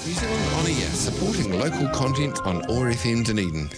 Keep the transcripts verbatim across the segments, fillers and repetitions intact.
New Zealand On Air, supporting local content on O A R F M Dunedin.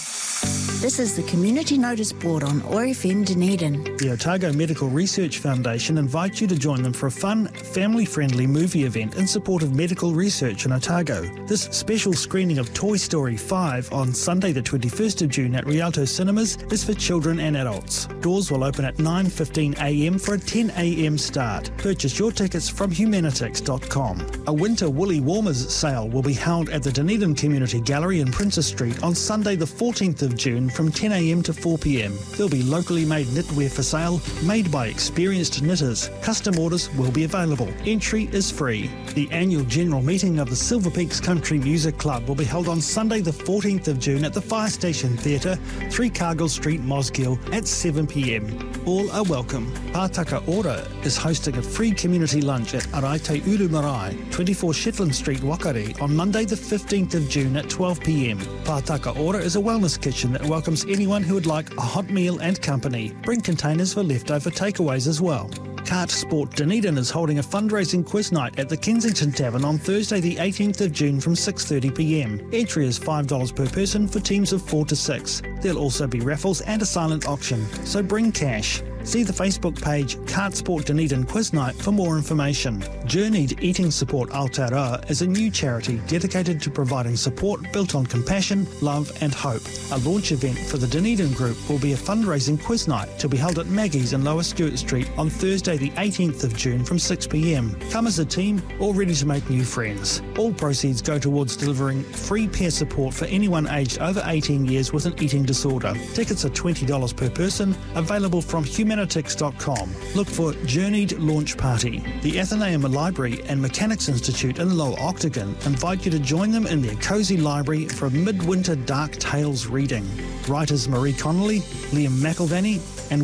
This is the Community Notice Board on O A R F M Dunedin. The Otago Medical Research Foundation invites you to join them for a fun, family-friendly movie event in support of medical research in Otago. This special screening of Toy Story five on Sunday the twenty-first of June at Rialto Cinemas is for children and adults. Doors will open at nine fifteen a m for a ten a m start. Purchase your tickets from humanitix dot com. A winter woolly warmers sale will be held at the Dunedin Community Gallery in Princess Street on Sunday the fourteenth of June from ten a m to four p m. There'll be locally made knitwear for sale, made by experienced knitters. Custom orders will be available. Entry is free. The annual general meeting of the Silver Peaks Country Music Club will be held on Sunday the fourteenth of June at the Fire Station Theatre, three Cargill Street, Mosgiel at seven p m. All are welcome. Pātaka Ora is hosting a free community lunch at Araite Uru Marae, twenty-four Shetland Street, Wakari, on Monday the fifteenth of June at twelve p m. Pātaka Ora is a wellness kitchen that welcomes anyone who would like a hot meal and company. Bring containers for leftover takeaways as well. Kart Sport Dunedin is holding a fundraising quiz night at the Kensington Tavern on Thursday the eighteenth of June from six thirty p m. Entry is five dollars per person for teams of four to six. There'll also be raffles and a silent auction, so bring cash. See the Facebook page Kart Sport Dunedin Quiz Night for more information. Journeyed Eating Support Aotearoa is a new charity dedicated to providing support built on compassion, love and hope. A launch event for the Dunedin Group will be a fundraising quiz night to be held at Maggie's in Lower Stewart Street on Thursday the eighteenth of June from six p m. Come as a team, all ready to make new friends. All proceeds go towards delivering free peer support for anyone aged over eighteen years with an eating disorder. Tickets are twenty dollars per person, available from humanitix dot com. Look for Journeyed Launch Party. The Athenaeum Library and Mechanics Institute in Lower Octagon invite you to join them in their cosy library for a midwinter dark tales reading. Writers Marie Connolly, Liam McIlvany